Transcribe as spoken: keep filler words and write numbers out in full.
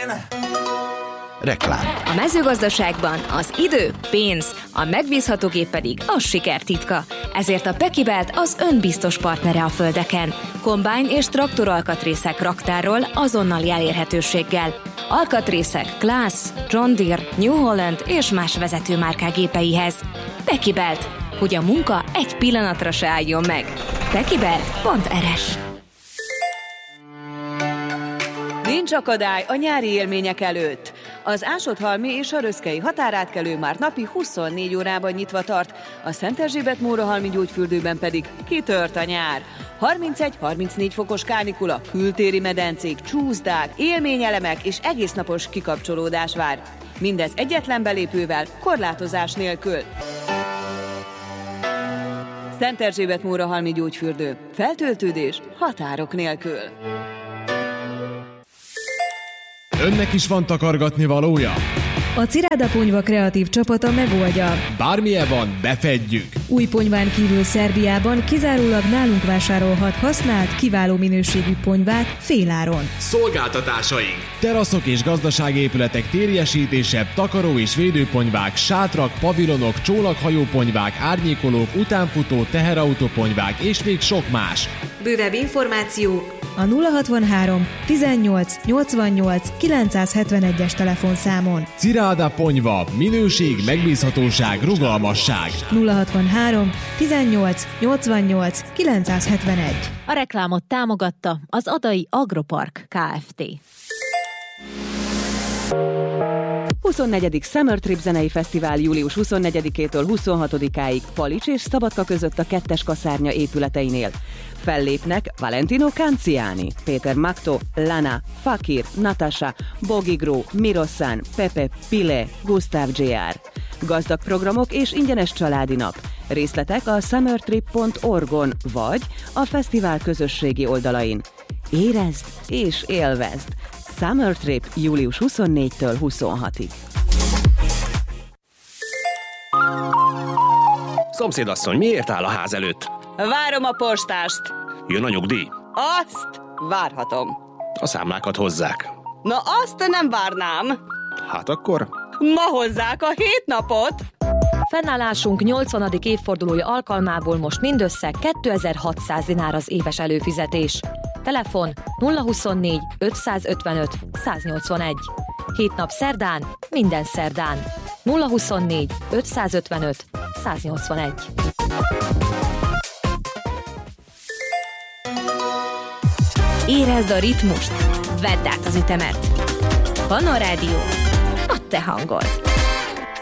Zene! Reklám. A mezőgazdaságban az idő, pénz, a megbízhatógép pedig a siker titka. Ezért a Pekibelt az önbiztos partnere a földeken. Kombájn és traktor alkatrészek raktárról azonnali elérhetőséggel. Alkatrészek Claas, John Deere, New Holland és más vezetőmárkák gépeihez. Pekibelt, hogy a munka egy pillanatra se álljon meg. Pekibelt pont er es. Nincs akadály a nyári élmények előtt. Az Ásodhalmi és a Röszkei határátkelő már napi huszonnégy órában nyitva tart, a Szenterzsébet-Mórahalmi gyógyfürdőben pedig kitört a nyár. harmincegy-harmincnégy fokos kánikula, kültéri medencék, csúszdák, élményelemek és egésznapos kikapcsolódás vár. Mindez egyetlen belépővel, korlátozás nélkül. Szenterzsébet-Mórahalmi gyógyfürdő. Feltöltődés határok nélkül. Önnek is van takargatni valója? A Ciráda Ponyva kreatív csapata megoldja. Bármilyen van, befedjük. Új ponyván kívül Szerbiában kizárólag nálunk vásárolhat használt, kiváló minőségű ponyvát féláron. Szolgáltatásaink: teraszok és gazdaságépületek térjesítése, takaró és védőponyvák, sátrak, pavilonok, csónakhajóponyvák, árnyékolók, utánfutó, teherautóponyvák és még sok más. Bővebb információ a nulla hatvanhárom tizennyolc nyolcvannyolc kilencszázhetvenegyes telefonszámon. Ciráda Ponyva. Minőség, megbízhatóság, rugalmasság. nulla hatvanhárom tizennyolc nyolcvannyolc kilencszázhetvenegy. A reklámot támogatta az Adai Agropark Kft. huszonnegyedik Summer Trip zenei fesztivál július huszonnegyedikétől huszonhatodikáig Palics és Szabadka között a Kettes Kaszárnya épületeinél. Fellépnek Valentino Canciani, Péter Makto, Lana, Fakir, Natasha, Bogigró, Miroszán, Pepe, Pile, Gustav dzsé er. Gazdag programok és ingyenes családi nap. Részletek a summertrip pont org-on vagy a fesztivál közösségi oldalain. Érezd és élvezd! Summer Trip július huszonnégytől huszonhatig. Szomszédasszony, miért áll a ház előtt? Várom a postást. Jön a nyugdíj? Azt várhatom. A számlákat hozzák. Na azt nem várnám. Hát akkor? Ma hozzák a hét napot. Fennállásunk nyolcvanadik évfordulója alkalmából most mindössze kétezer-hatszáz dinár az éves előfizetés. Telefon nulla huszonnégy ötszázötvenöt száznyolcvanegy. Hét nap szerdán, minden szerdán. nulla huszonnégy ötszázötvenöt száznyolcvanegy. Érezd a ritmust, vedd át az ütemet. Pannon Rádió, a te hangod.